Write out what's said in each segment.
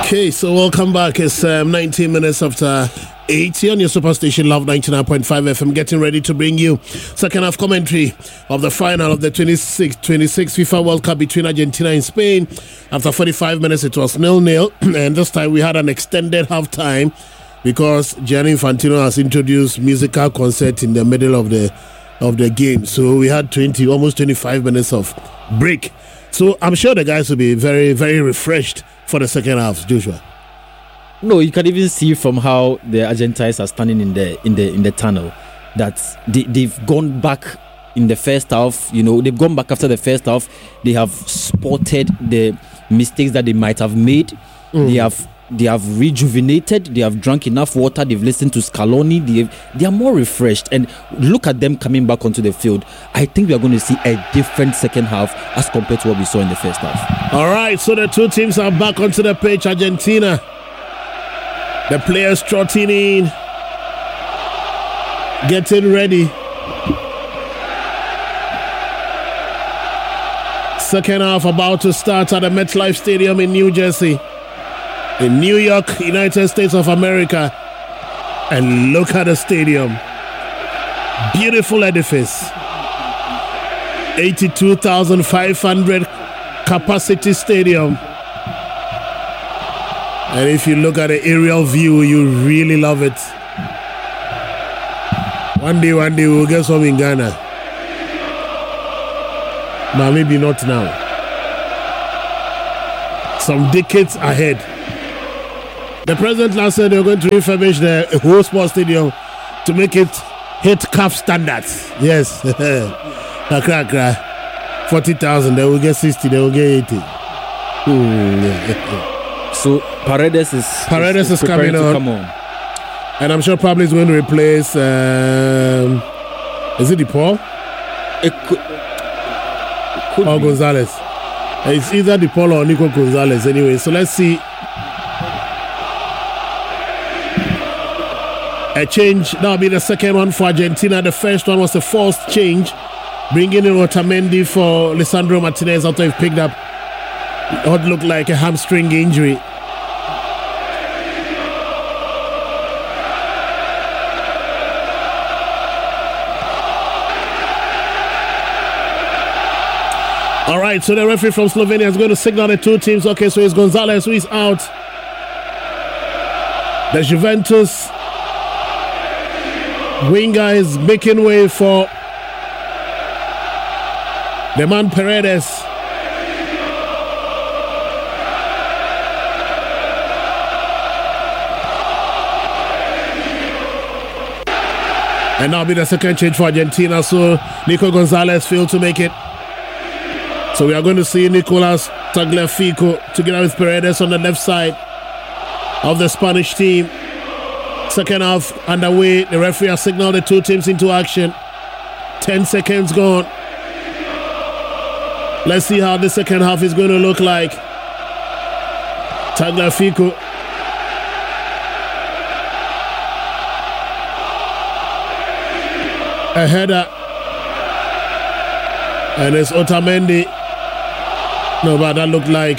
Okay, so welcome back. It's 19 minutes after 8 on your superstation Love 99.5 FM, getting ready to bring you second half commentary of the final of the 26 FIFA World Cup between Argentina and Spain. After 45 minutes, it was 0-0, and this time we had an extended half time because Gianni Infantino has introduced musical concert in the middle of the game. So we had almost 25 minutes of break. So I'm sure the guys will be very, very refreshed for the second half, Joshua. No, you can even see from how the Argentines are standing in the tunnel that they've gone back in the first half. You know, they've gone back after the first half. They have spotted the mistakes that they might have made. They have rejuvenated. They have drunk enough water. They've listened to Scaloni. They are more refreshed. And look at them coming back onto the field. I think we are going to see a different second half as compared to what we saw in the first half. All right, so the two teams are back onto the pitch. Argentina, the players trotting in, getting ready. Second half about to start at the MetLife Stadium in New Jersey, in New York, United States of America. And look at the stadium. Beautiful edifice. 82,500 capacity stadium. And if you look at the aerial view, you really love it. One day we'll get some in Ghana. But maybe not now. Some decades ahead. The president last said they're going to refurbish the whole sports stadium to make it hit CAF standards. Yes. 40,000, they will get 60, they will get 80. So Paredes is coming on. Come on. And I'm sure probably he's going to replace is it DePaul? It could or be. Gonzalez. It's either DePaul or Nico Gonzalez anyway. So let's see. A change, that'll be the second one for Argentina. The first one was the forced change, bringing in Otamendi for Lisandro Martinez after he picked up what looked like a hamstring injury. All right, so the referee from Slovenia is going to signal the two teams. Okay, so it's Gonzalez who is out. The Juventus winger is making way for the man Paredes. And now be the second change for Argentina. So Nico Gonzalez failed to make it. So we are going to see Nicolas Tagliafico together with Paredes on the left side of the Spanish team. Second half underway. The referee has signaled the two teams into action. 10 seconds gone. Let's see how the second half is going to look like. Tagliafico. A header. And it's Otamendi. No, but that looked like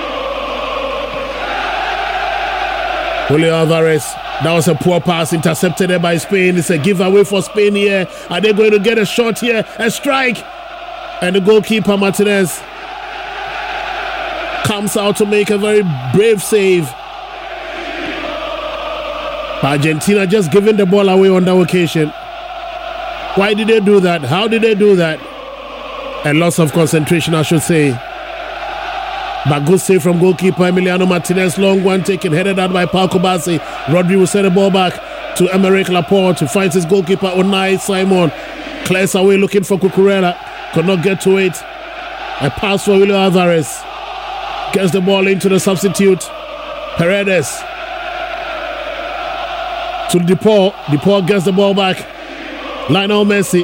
Julio Alvarez. That was a poor pass intercepted there by Spain. It's a giveaway for Spain here. Are they going to get a shot here? A strike. And the goalkeeper Martinez comes out to make a very brave save. Argentina just giving the ball away on that occasion. Why did they do that? How did they do that? A loss of concentration, I should say. But good save from goalkeeper Emiliano Martinez. Long one taken, headed out by Paco Bassi. Rodri will send the ball back to Emerick Laporte, who finds his goalkeeper Unai Simon. Clears away looking for Cucurella. Could not get to it. A pass for Julio Alvarez. Gets the ball into the substitute. Paredes. To DePaul. DePaul gets the ball back. Lionel Messi.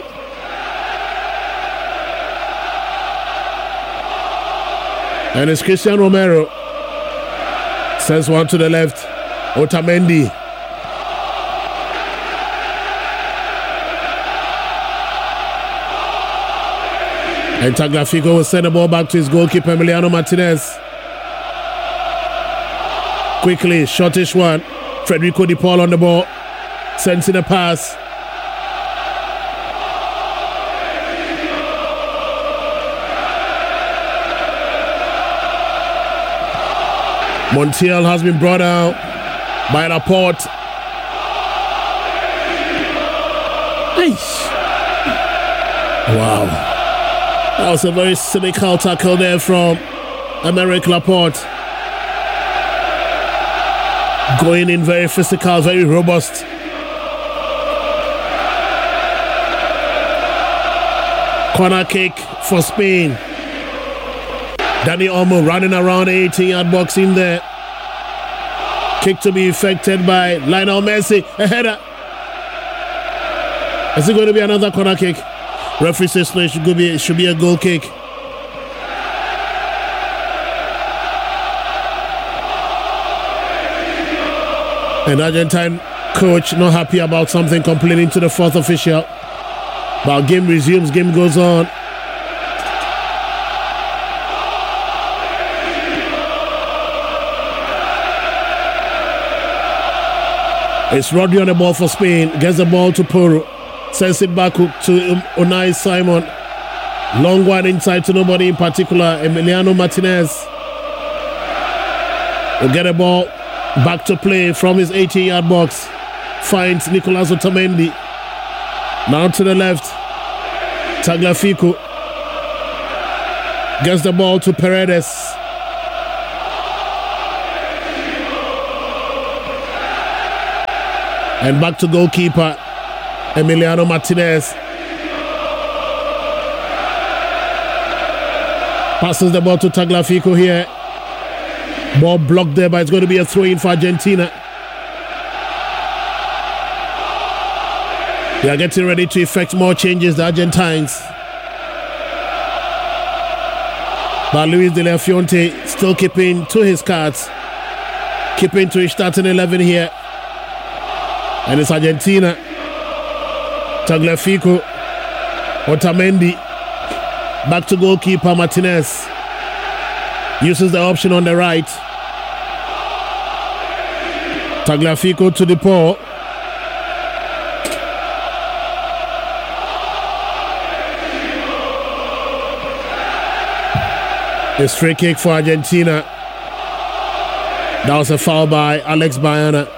And it's Christian Romero. Sends one to the left. Otamendi. And Tagliafico will send the ball back to his goalkeeper, Emiliano Martinez. Quickly, shortish one. Federico De Paul on the ball. Sends in a pass. Montiel has been brought out by Laporte. Wow. That was a very cynical tackle there from Aymeric Laporte. Going in very physical, very robust. Corner kick for Spain. Dani Olmo running around the 18-yard box in there. Kick to be effected by Lionel Messi. A header. Is it going to be another corner kick? Referee says no, it should be a goal kick. An Argentine coach not happy about something, complaining to the fourth official. But game resumes, game goes on. It's Rodri on the ball for Spain. Gets the ball to Porro. Sends it back to Unai Simon. Long one inside to nobody in particular. Emiliano Martinez will get the ball back to play from his 18-yard box. Finds Nicolas Otamendi. Now to the left. Tagliafico gets the ball to Paredes. And back to goalkeeper Emiliano Martinez. Passes the ball to Tagliafico here. Ball blocked there, but it's going to be a throw-in for Argentina. They are getting ready to effect more changes, the Argentines. But Luis de la Fuente still keeping to his cards. Keeping to his starting 11 here. And it's Argentina. Tagliafico. Otamendi. Back to goalkeeper Martinez. Uses the option on the right. Tagliafico to De Paul. It's free kick for Argentina. That was a foul by Alex Baena.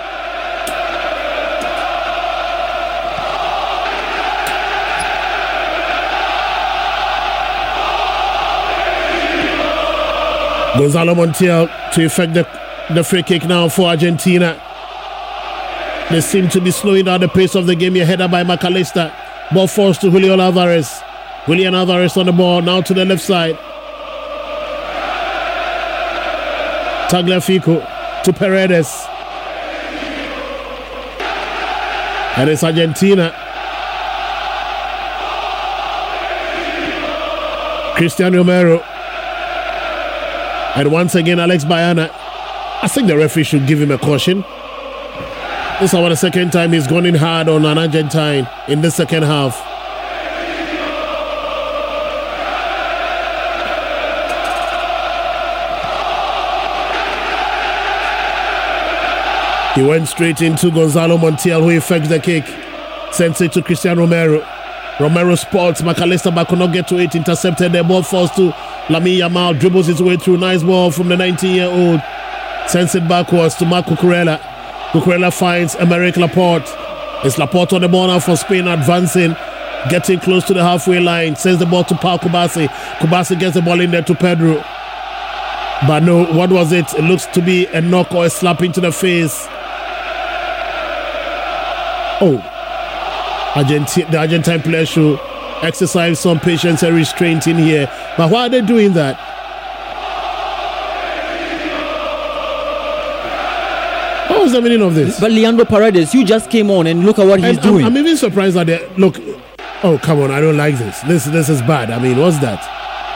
Gonzalo Montiel to effect the free kick now for Argentina. They seem to be slowing down the pace of the game. Here, header by McAllister. Ball forced to Julian Alvarez. Julian Alvarez on the ball, now to the left side. Tagliafico to Paredes. And it's Argentina. Cristian Romero. And once again, Alex Baena. I think the referee should give him a caution. This is about the second time he's gone in hard on an Argentine in the second half. He went straight into Gonzalo Montiel, who effects the kick. Sends it to Cristian Romero. Romero spots McAllister, but could not get to it. Intercepted. The ball falls to Lamine Yamal. Dribbles his way through. Nice ball from the 19-year-old. Sends it backwards to Marc Cucurella. Cucurella finds Aymeric Laporte. It's Laporte on the ball now for Spain, advancing. Getting close to the halfway line. Sends the ball to Pau Kubasi. Kubasi gets the ball in there to Pedro. But no, what was it? It looks to be a knock or a slap into the face. Oh, the Argentine players should exercise some patience and restraint in here. But why are they doing that? What was the meaning of this? But Leandro Paredes, you just came on and look at what he's doing. I'm even surprised that they look. Oh, come on! I don't like this. This is bad. I mean, what's that?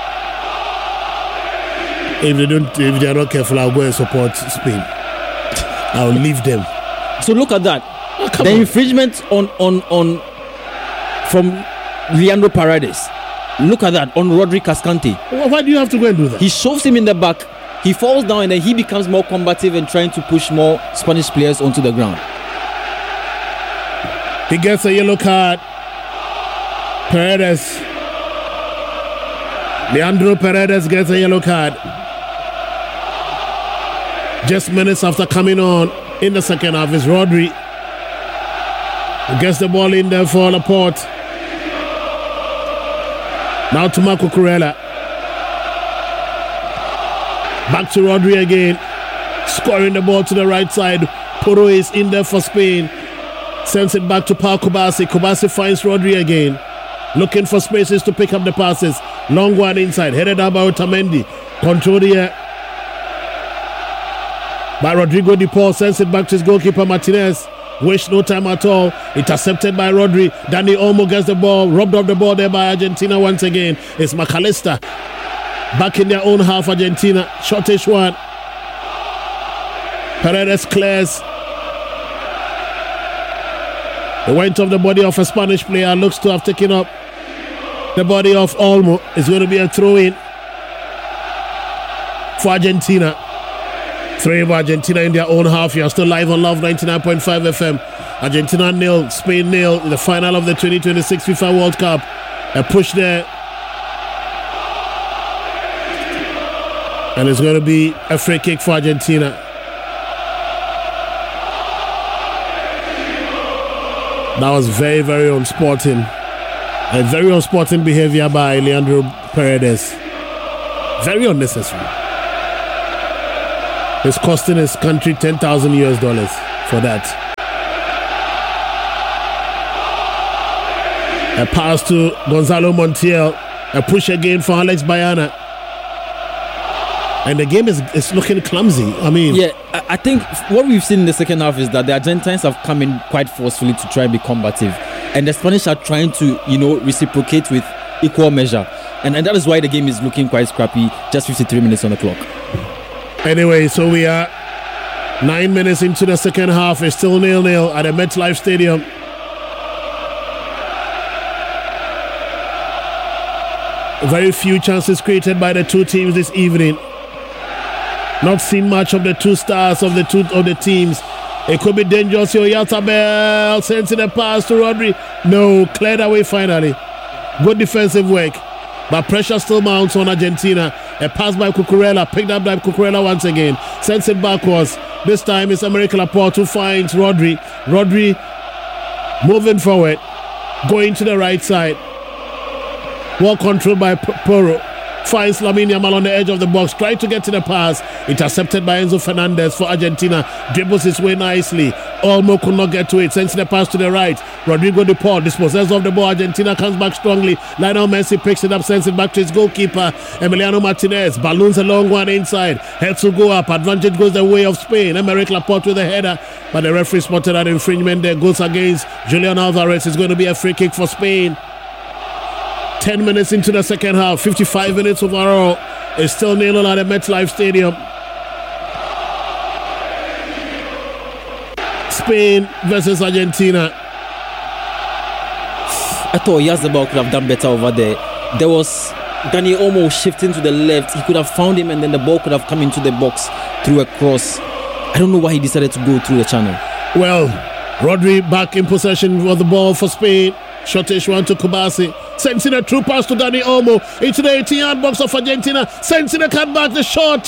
If they are not careful, I'll go and support Spain. I'll leave them. So look at that. The infringement on from Leandro Paredes. Look at that on Rodri Cascante. Why do you have to go and do that? He shoves him in the back. he falls down and then he becomes more combative and trying to push more Spanish players onto the ground. He gets a yellow card. Paredes. Leandro Paredes gets a yellow card. Just minutes after coming on in the second half is Rodri. He gets the ball in there for Laporte. Now to Marco Cucurella. Back to Rodri again. Scoring the ball to the right side. Porro is in there for Spain. Sends it back to Pau Kubasi. Kubasi finds Rodri again. Looking for spaces to pick up the passes. Long one inside. Headed out by Otamendi. Control here by Rodrigo De Paul. Sends it back to his goalkeeper Martinez. Waste no time at all. Intercepted by Rodri. Dani Olmo gets the ball. Robbed off the ball there by Argentina once again. It's McAllister. Back in their own half, Argentina. Shortish one. Paredes clears. It went off the body of a Spanish player. Looks to have taken up the body of Olmo. It's going to be a throw-in for Argentina. Three of Argentina in their own half. You're still live on Love 99.5 FM. Argentina 0, Spain 0 in the final of the 2026 FIFA World Cup. A push there. And it's going to be a free kick for Argentina. That was very, very unsporting. And very unsporting behavior by Leandro Paredes. Very unnecessary. It's costing his country $10,000 for that. A pass to Gonzalo Montiel. A push again for Alex Bayana. And the game is looking clumsy. I mean... Yeah, I think what we've seen in the second half is that the Argentines have come in quite forcefully to try and be combative. And the Spanish are trying to, reciprocate with equal measure. And that is why the game is looking quite scrappy. Just 53 minutes on the clock. Anyway, so we are 9 minutes into the second half. It's still 0-0 at the MetLife Stadium. Very few chances created by the two teams this evening. Not seen much of the two stars of the teams. It could be dangerous. Oyarzabal sends in a pass to Rodri. No, cleared away finally. Good defensive work. But pressure still mounts on Argentina. A pass by Cucurella. Picked up by Cucurella once again. Sends it backwards. This time it's Aymeric Laporte who finds Rodri. Rodri moving forward. Going to the right side. Well controlled by Porro. Finds Lamine Yamal on the edge of the box. Trying to get to the pass. Intercepted by Enzo Fernandez for Argentina. Dribbles his way nicely. Olmo could not get to it. Sends the pass to the right. Rodrigo De Paul dispossesses of the ball. Argentina comes back strongly. Lionel Messi picks it up. Sends it back to his goalkeeper Emiliano Martinez. Balloons a long one inside. Heads to go up. Advantage goes the way of Spain. Aymeric Laporte with a header. But the referee spotted an infringement there. Goes against Julian Alvarez. It's going to be a free kick for Spain. 10 minutes into the second half, 55 minutes overall. It's still 0-0 at the MetLife Stadium. Spain versus Argentina. I thought Oyarzabal could have done better over there. There was Dani Olmo shifting to the left. He could have found him and then the ball could have come into the box through a cross. I don't know why he decided to go through the channel. Well, Rodri back in possession of the ball for Spain. Shortish one to Kubasi. Sends in a true pass to Dani Olmo into the 18-yard box of Argentina. Sends in a cut back, the shot.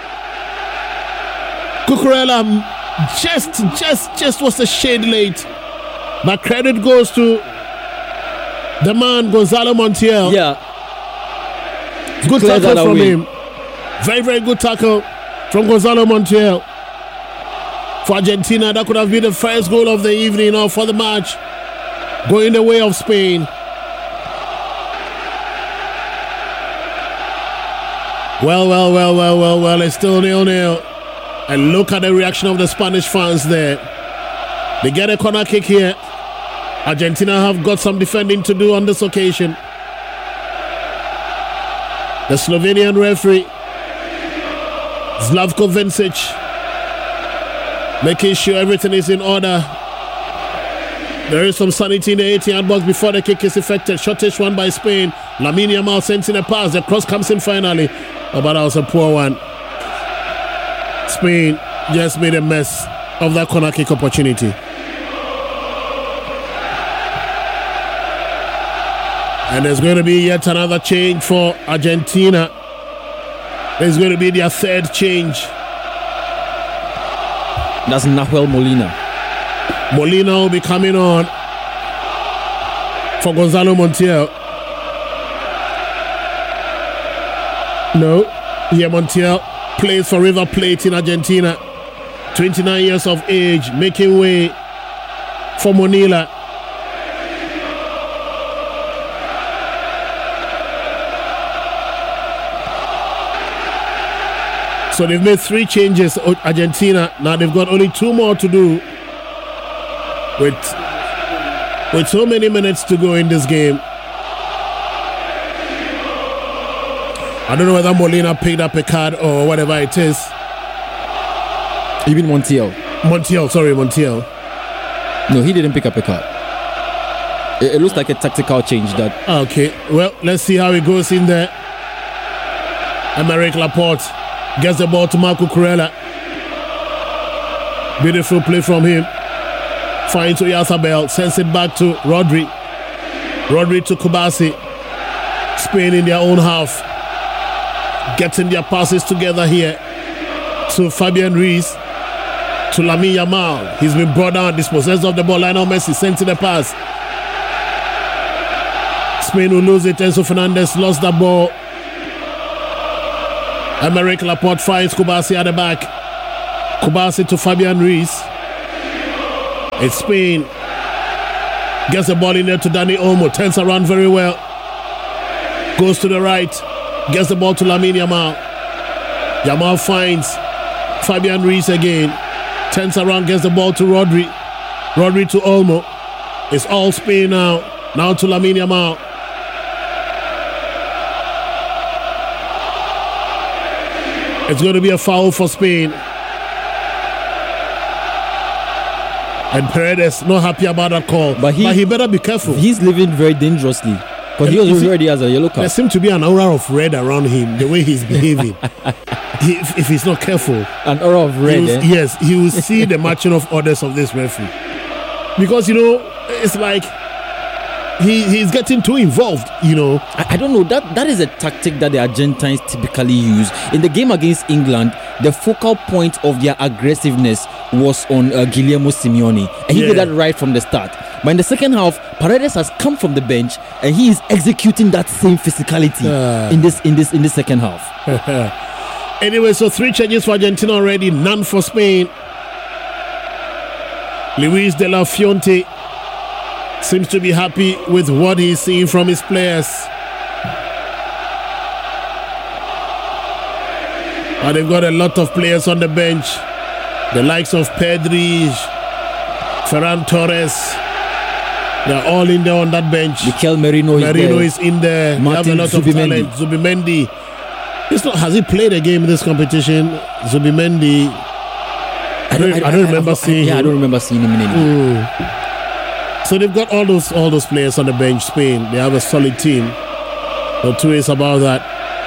Cucurella just was a shade late. But credit goes to the man Gonzalo Montiel. Yeah. Good tackle from him. Very, very good tackle from Gonzalo Montiel. For Argentina, that could have been the first goal of the evening or for the match. Going the way of Spain. Well, it's still 0-0. And look at the reaction of the Spanish fans there. They get a corner kick here. Argentina have got some defending to do on this occasion. The Slovenian referee, Slavko Vincic, making sure everything is in order. There is some sanity in the 18-yard box before the kick is effected. Shortish one by Spain. Lamine Yamal sends in a pass. The cross comes in finally. Oh, but that was a poor one. Spain just made a mess of that corner kick opportunity. And there's going to be yet another change for Argentina. There's going to be their third change. That's Nahuel Molina. Molina will be coming on for Gonzalo Montiel. No, yeah, Montiel plays for River Plate in Argentina. 29 years of age, making way for Monila. So they've made 3 changes, Argentina. Now they've got only 2 more to do with so many minutes to go in this game. I don't know whether Molina picked up a card or whatever it is. Even Montiel. Montiel. No, he didn't pick up a card. It looks like a tactical change. That. Okay, well, let's see how it goes in there. Aymeric Laporte gets the ball to Marco Kurela. Beautiful play from him. Finds Oyarzabal, sends it back to Rodri. Rodri to Kubasi. Spain in their own half. Getting their passes together here to Fabian Ruiz. To Lamine Yamal. He's been brought down, dispossessed of the ball. Lionel Messi sent to the pass. Spain will lose it. Enzo Fernandez lost the ball. Aymeric Laporte finds Kubasi at the back. Kubasi to Fabian Ruiz. It's Spain. Gets the ball in there to Dani Olmo. Turns around very well. Goes to the right. Gets the ball to Lamine Yamal. Yamal finds Fabian Ruiz again. Turns around, gets the ball to Rodri. Rodri to Olmo. It's all Spain now. Now to Lamine Yamal. It's going to be a foul for Spain. And Paredes not happy about that call. But he better be careful. He's living very dangerously. Because he was already has a yellow card. There seems to be an aura of red around him, the way he's behaving. If he's not careful. An aura of red, Yes, he will see the marching of orders of this referee. Because, it's like he's getting too involved, I don't know. That is a tactic that the Argentines typically use. In the game against England, the focal point of their aggressiveness was on Guillermo Simeone. And he did that right from the start. But in the second half, Paredes has come from the bench and he is executing that same physicality in this second half. Anyway, so 3 changes for Argentina already, none for Spain. Luis de la Fuente seems to be happy with what he's seeing from his players. And they've got a lot of players on the bench. The likes of Pedri, Ferran Torres. They're all in there on that bench. Mikel Merino is in there. Martin they have a lot Zubimendi. of talent. Zubimendi. Has he played a game in this competition? Zubimendi. I don't remember seeing him. I don't remember seeing him in any. So they've got all those players on the bench. Spain, they have a solid team. No two ways about that.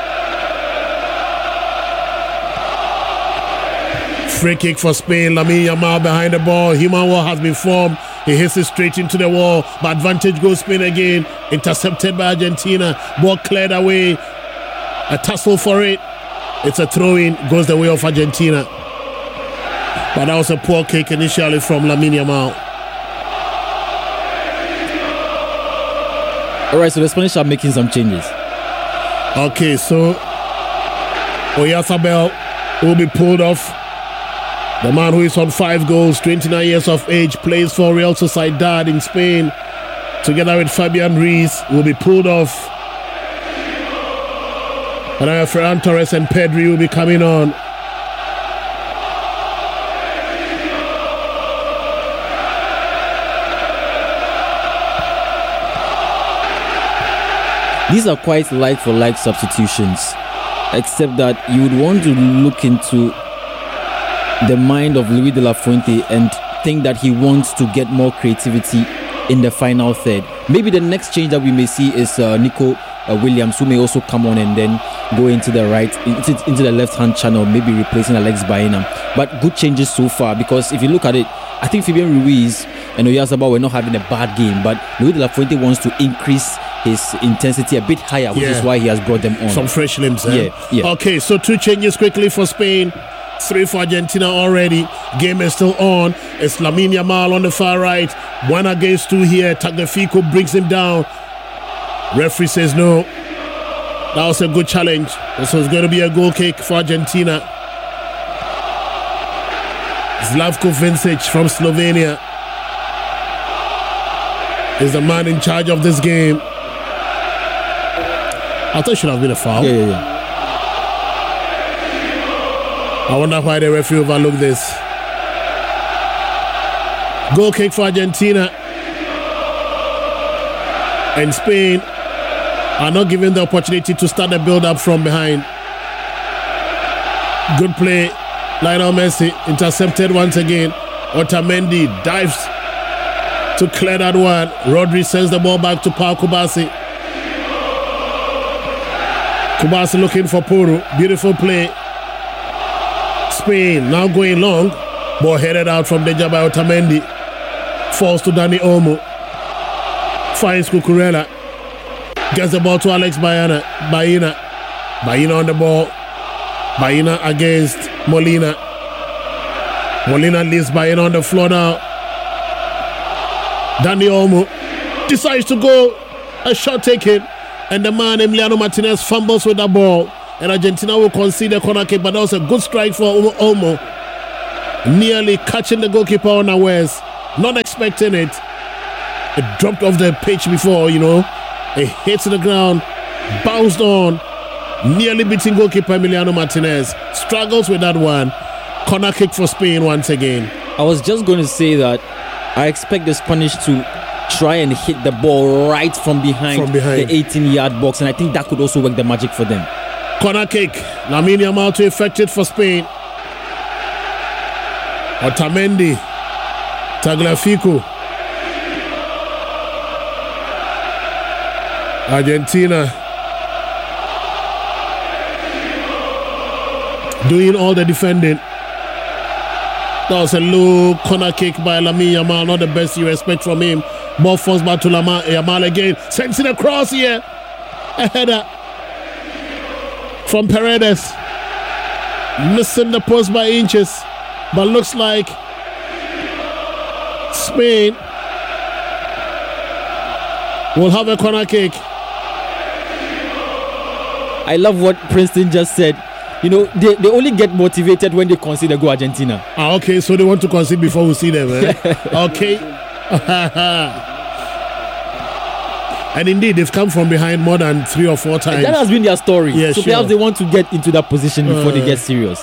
Free kick for Spain. Lamine Yamal behind the ball. Human wall has been formed. He hits it straight into the wall. But advantage goes Spain again. Intercepted by Argentina. Ball cleared away. A tussle for it. It's a throw-in. Goes the way of Argentina. But that was a poor kick initially from Lamine Yamal. Alright, so the Spanish are making some changes. Okay, so Oyarzabal will be pulled off. The man who is on 5 goals, 29 years of age, plays for Real Sociedad in Spain. Together with Fabian Ruiz, will be pulled off. And Ferran Torres and Pedri will be coming on. These are quite like-for-like substitutions, except that you would want to look into the mind of Luis de la Fuente and think that he wants to get more creativity in the final third. Maybe the next change that we may see is Nico Williams, who may also come on and then go into the into the left-hand channel, maybe replacing Alex Baena. But good changes so far, because if you look at it, I think Fabian Ruiz and Oyarzabal were not having a bad game, but Luis de la Fuente wants to increase his intensity a bit higher, which is why he has brought them on. Some fresh limbs, eh? Yeah. Okay, so 2 changes quickly for Spain, 3 for Argentina already. Game is still on. It's Lamine Yamal on the far right. 1 against 2 here. Tagliafico brings him down. Referee says no. That was a good challenge. This was going to be a goal kick for Argentina. Slavko Vincic from Slovenia is the man in charge of this game. I thought it should have been a foul. Yeah. I wonder why the referee overlooked this. Goal kick for Argentina. And Spain are not given the opportunity to start the build-up from behind. Good play. Lionel Messi intercepted once again. Otamendi dives to clear that one. Rodri sends the ball back to Pau Kubasi. Kubasi looking for Poro. Beautiful play. Spain now going long. Ball headed out from danger by Otamendi. Falls to Dani Olmo. Finds Cucurella. Gets the ball to Alex Baena. Baena on the ball. Baena against Molina. Molina leaves Baena on the floor now. Dani Olmo decides to go. A shot taken. And the man Emiliano Martinez fumbles with the ball. And Argentina will concede a corner kick. But that was a good strike for Olmo. Nearly catching the goalkeeper unawares. Not expecting it. It dropped off the pitch before, It hits the ground. Bounced on. Nearly beating goalkeeper Emiliano Martinez. Struggles with that one. Corner kick for Spain once again. I was just going to say that I expect the Spanish to try and hit the ball right from behind the 18-yard box, and I think that could also work the magic for them. Corner kick. Lamine Yamal to effect it for Spain. Otamendi. Tagliafico. Argentina doing all the defending. That was a low corner kick by Lamine Yamal. Not the best you expect from him. Ball falls back to Yamal again. Sends it across here. A header from Paredes. Missing the post by inches. But looks like Spain will have a corner kick. I love what Princeton just said. They only get motivated when they concede a goal, Argentina. Okay, so they want to concede before we see them, eh? Okay. And indeed, they've come from behind more than 3 or 4 times. That has been their story. Yeah, so perhaps they want to get into that position before they get serious.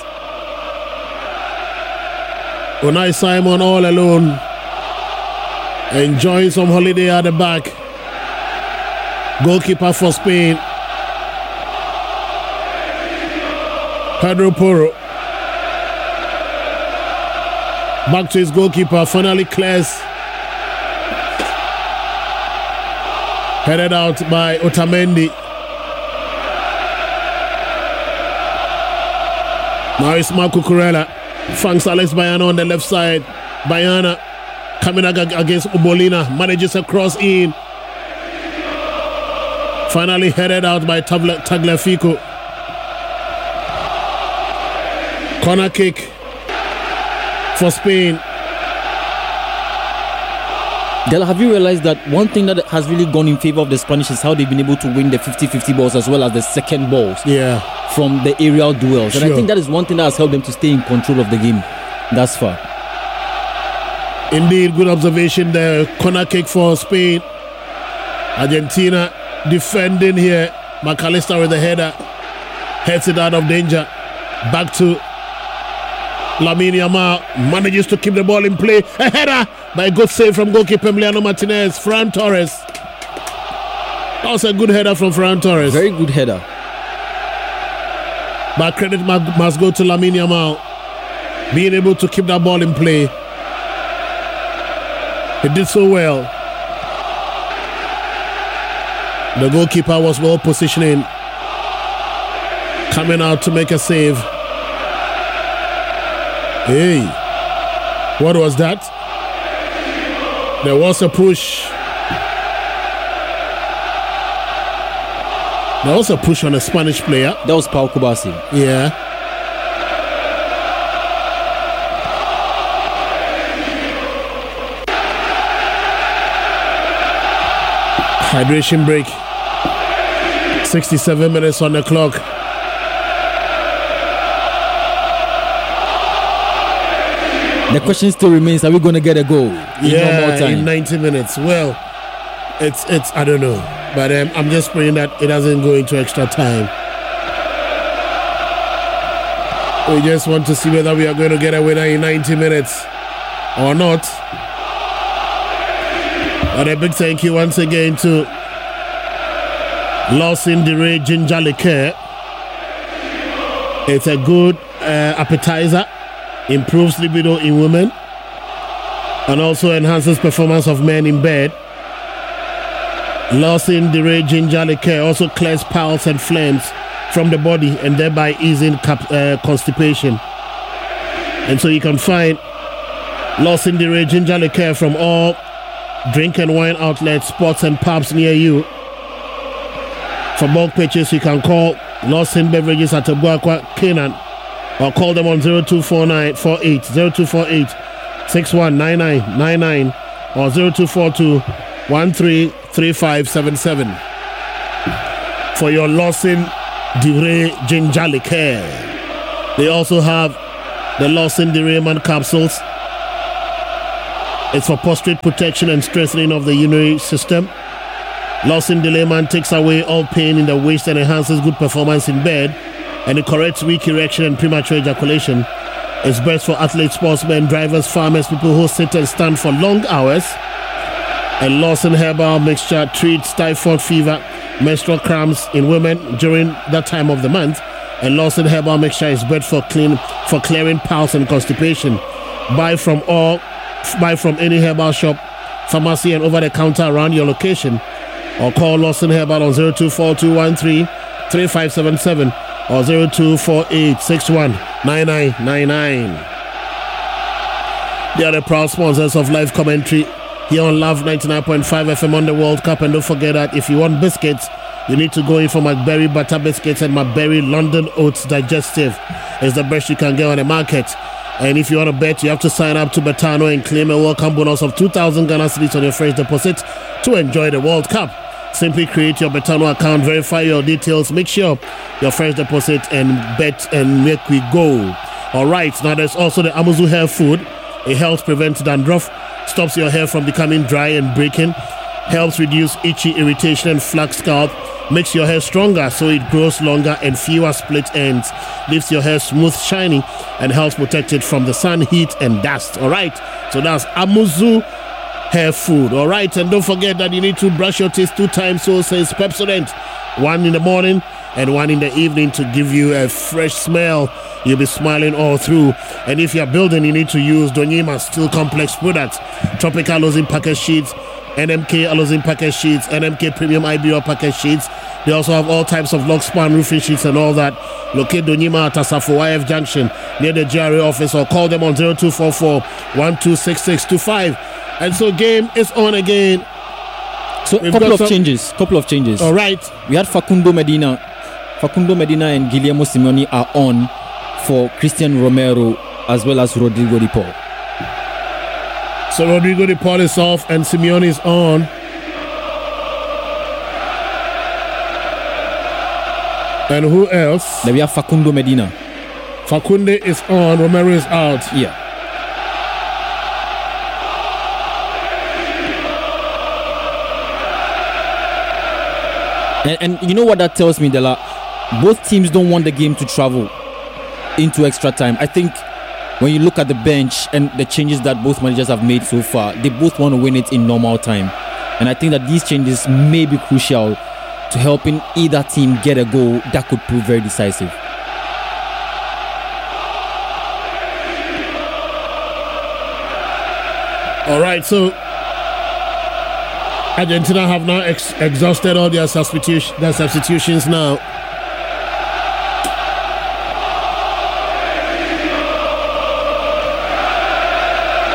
Unai Simon all alone. Enjoying some holiday at the back. Goalkeeper for Spain. Pedro Porro. Back to his goalkeeper. Finally clears. Headed out by Otamendi. Now it's Marco Cucurella. Fangs Alex Baena on the left side. Baena coming against Molina. Manages a cross in. Finally headed out by Tagliafico. Corner kick for Spain. Della, have you realized that one thing that has really gone in favor of the Spanish is how they've been able to win the 50-50 balls as well as the second balls from the aerial duels? And I think that is one thing that has helped them to stay in control of the game thus far. Indeed, good observation there. Corner kick for Spain. Argentina defending here. McAllister with the header. Heads it out of danger. Back to Lamine Yamal. Manages to keep the ball in play. A header by a good save from goalkeeper Emiliano Martinez. Ferran Torres. That was a good header from Ferran Torres. Very good header. But credit must go to Lamine Yamal. Being able to keep that ball in play. He did so well. The goalkeeper was well positioning. coming out to make a save. Hey, what was that? There was a push. There was a push on a Spanish player. That was Pau Kubasi. Yeah. Hydration break. 67 minutes on the clock. The question still remains: are we going to get a goal in normal time? In 90 minutes? Well, it's I don't know, but I'm just praying that it doesn't go into extra time. We just want to see whether we are going to get a winner in 90 minutes or not. And a big thank you once again to Lawson DeRay Ginger Liqueur. It's a good appetizer. Improves libido in women and also enhances performance of men in bed. Lawson DeRay Ginger Liqueur also clears piles and flames from the body and thereby easing constipation. And so you can find Lawson DeRay Ginger Liqueur from all drink and wine outlets, spots and pubs near you. For bulk purchase, you can call Lawson Beverages at Abuakwa, Canaan, or call them on 0249 48 0248 619999 or 0242 133577 for your Lawson DeRay Ginger Liqueur. They also have the Lawson DeRay Man capsules. It's for prostate protection and strengthening of the urinary system. Lawson DeRay Man takes away all pain in the waist and enhances good performance in bed. And it corrects weak erection and premature ejaculation. It's best for athletes, sportsmen, drivers, farmers, people who sit and stand for long hours. And Lawson Herbal Mixture treats typhoid fever, menstrual cramps in women during that time of the month. And Lawson Herbal Mixture is best for clearing piles and constipation. Buy from any herbal shop, pharmacy, and over the counter around your location. Or call Lawson Herbal on 0242133577. or 0248619999. They are the proud sponsors of live commentary here on Love 99.5 FM on the World Cup. And don't forget that if you want biscuits, you need to go in for McBerry Butter Biscuits and McBerry London Oats Digestive. It's the best you can get on the market. And if you want to bet, you have to sign up to Betano and claim a welcome bonus of 2,000 Ghana cedis on your first deposit to enjoy the World Cup. Simply create your Betano account, verify your details, make sure your first deposit and bet and make we go. Alright, now there's also the Amuzu Hair Food. It helps prevent dandruff, stops your hair from becoming dry and breaking, helps reduce itchy, irritation and flax scalp, makes your hair stronger so it grows longer and fewer split ends, leaves your hair smooth, shiny, and helps protect it from the sun, heat and dust. Alright, so that's Amuzu Hair Food. Alright, and don't forget that you need to brush your teeth 2 times, so says Pepsodent, 1 in the morning and 1 in the evening to give you a fresh smell. You'll be smiling all through. And if you're building, you need to use Donyema Steel Complex products, Tropical Lozin Package Sheets, NMK Alozin Package Sheets, NMK Premium IBO Package Sheets. They also have all types of log span roofing sheets and all that. Locate Donyema at Asafo YF Junction near the GRA office or call them on 0244 126625. And so game is on again. So couple of changes. All right. We had Facundo Medina and Guillermo Simeone are on for Christian Romero as well as Rodrigo De Paul. So Rodrigo De Paul is off and Simeone is on. And who else? Then we have Facundo Medina. Facundo is on, Romero is out. Yeah. And you know what that tells me, Dela? Both teams don't want the game to travel into extra time. I think when you look at the bench and the changes that both managers have made so far, they both want to win it in normal time. And I think that these changes may be crucial to helping either team get a goal that could prove very decisive. All right, so Argentina have now exhausted all their substitutions now.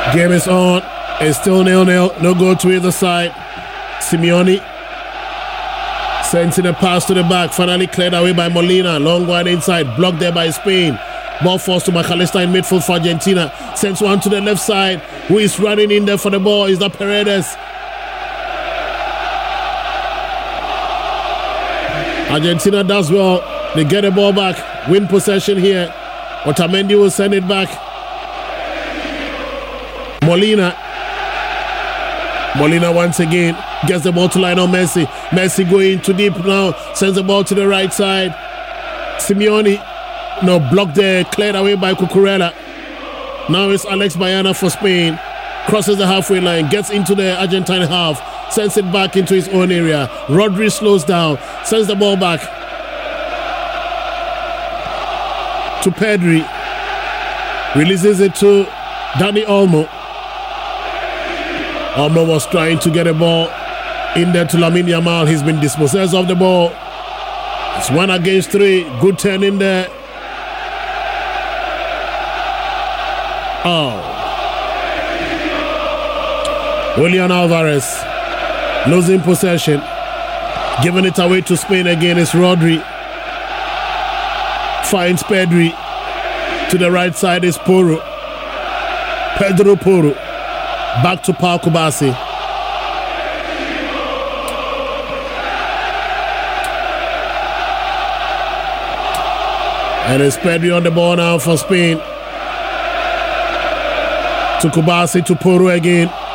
Game is on. It's still 0-0. No goal to either side. Simeone sends in a pass to the back. Finally cleared away by Molina. Long one inside. Blocked there by Spain. Ball forced to McAllister in midfield for Argentina. Sends one to the left side. Who is running in there for the ball? Is that Paredes? Argentina does well. They get the ball back. Win possession here. Otamendi will send it back. Molina once again gets the ball to Lionel Messi. Messi going too deep now. Sends the ball to the right side. Simeone. No, blocked there. Cleared away by Cucurella. Now it's Alex Bayana for Spain. Crosses the halfway line. Gets into the Argentine half. Sends it back into his own area. Rodri slows down. Sends the ball back to Pedri. Releases it to Dani Olmo. Olmo was trying to get a ball in there to Lamine Yamal. He's been dispossessed of the ball. It's 1 against 3. Good turn in there. Oh. Julian Alvarez losing possession. Giving it away to Spain again is Rodri. Finds Pedri. To the right side is Porro. Pedro Porro. Back to Pau Kubasi. And it's Pedri on the ball now for Spain. To Kubasi, to Porro again.